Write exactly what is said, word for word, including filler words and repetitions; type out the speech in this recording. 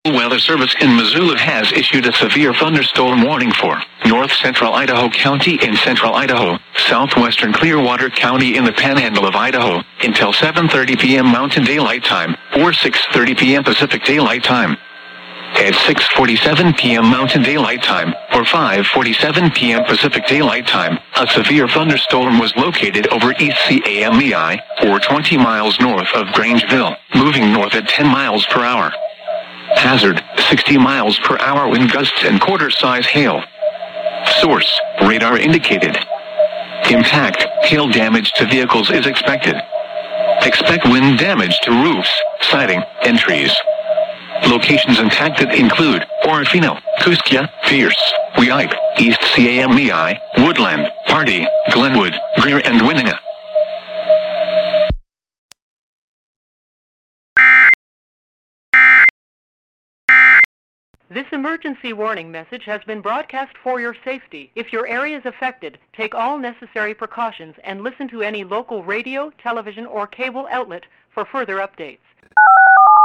Weather Service in Missoula has issued a severe thunderstorm warning for north central Idaho County in central Idaho, southwestern Clearwater County in the panhandle of Idaho, until seven thirty p.m. Mountain Daylight Time, or six thirty p.m. Pacific Daylight Time. At six forty-seven p.m. Mountain Daylight Time, or five forty-seven p.m. Pacific Daylight Time, a severe thunderstorm was located over East Camei, or twenty miles north of Grangeville, moving north at ten miles per hour. Hazard, sixty miles per hour wind gusts and quarter-size hail. Source, radar indicated. Impact, hail damage to vehicles is expected. Expect wind damage to roofs, siding, and trees. Locations impacted include Orofino, Kuskia, Pierce, Weippe, East Camei, Woodland, Pardee, Glenwood, Greer, and Winninga. This emergency warning message has been broadcast for your safety. If your area is affected, take all necessary precautions and listen to any local radio, television, or cable outlet for further updates.